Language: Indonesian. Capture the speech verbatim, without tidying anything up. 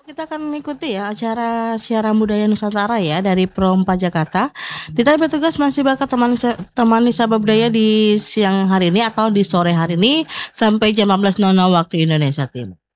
Kita akan mengikuti ya acara siaran budaya Nusantara ya dari Prompa Jakarta. Kita bertugas masih bakal temani temani sahabat budaya di siang hari ini atau di sore hari ini sampai jam empat belas waktu Indonesia Timur.